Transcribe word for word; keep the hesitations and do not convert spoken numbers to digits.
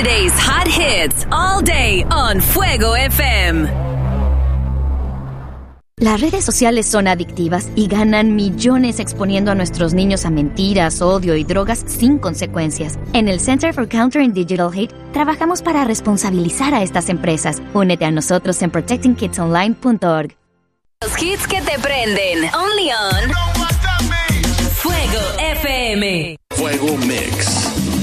Today's hot hits all day on Fuego F M. Las redes sociales son adictivas y ganan millones exponiendo a nuestros niños a mentiras, odio y drogas sin consecuencias. En el Center for Countering Digital Hate trabajamos para responsabilizar a estas empresas. Únete a nosotros en protecting kids online punto org. Los hits que te prenden. Only on Fuego F M. Fuego Mix.